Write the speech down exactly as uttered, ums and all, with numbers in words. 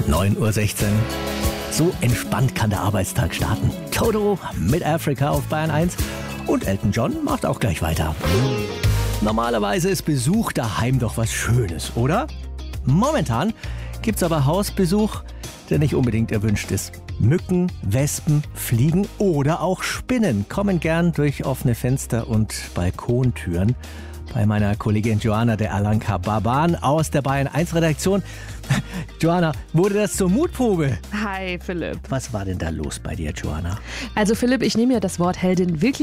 neun Uhr sechzehn. So entspannt kann der Arbeitstag starten. Toto mit Africa auf Bayern eins und Elton John macht auch gleich weiter. Normalerweise ist Besuch daheim doch was Schönes, oder? Momentan gibt's aber Hausbesuch, der nicht unbedingt erwünscht ist. Mücken, Wespen, Fliegen oder auch Spinnen kommen gern durch offene Fenster und Balkontüren. Bei meiner Kollegin Joanna de Alanka Barban aus der Bayern eins Redaktion. Joanna, wurde das zur Mutprobe? Hi Philipp. Was war denn da los bei dir, Joanna? Also Philipp, ich nehme ja das Wort Heldin wirklich